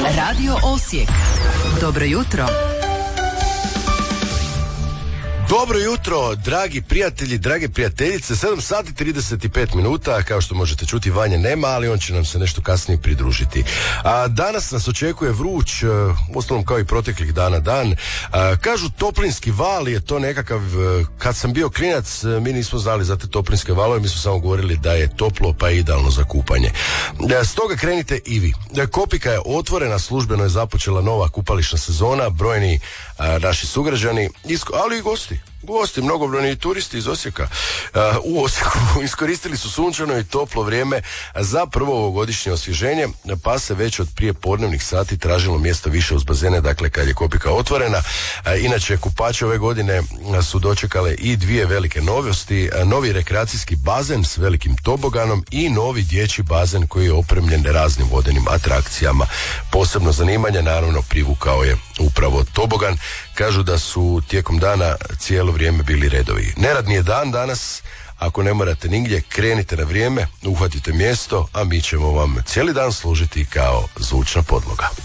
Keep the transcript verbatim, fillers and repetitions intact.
Radio Osijek. Dobro jutro. Dobro jutro, dragi prijatelji, drage prijateljice. sedam sati trideset pet minuta, kao što možete čuti, Vanje nema, ali on će nam se nešto kasnije pridružiti. A danas nas očekuje vruć, uostalom kao i proteklih dana dan. A, kažu toplinski val je to nekakav, kad sam bio klinac, mi nismo znali za te toplinske valove, mi smo samo govorili da je toplo pa je idealno za kupanje. A, stoga krenite i vi. Kopika je otvorena, službeno je započela nova kupališna sezona, brojni a, naši sugrađani, isko, ali i gosti. Gosti, mnogobrojni turisti iz Osijeka uh, u Osijeku iskoristili su sunčano i toplo vrijeme za prvo ovogodišnje osvježenje, pa se već od prije podnevnih sati tražilo mjesto više uz bazene, dakle kad je Kopika otvorena. Uh, inače, kupače ove godine su dočekale i dvije velike novosti, uh, novi rekreacijski bazen s velikim toboganom i novi dječji bazen koji je opremljen raznim vodenim atrakcijama. Posebno zanimanje naravno privukao je upravo tobogan. Kažu da su tijekom dana cijelo vrijeme bili redovi. Neradni je dan danas, ako ne morate nigdje, krenite na vrijeme, uhvatite mjesto, a mi ćemo vam cijeli dan služiti kao zvučna podloga.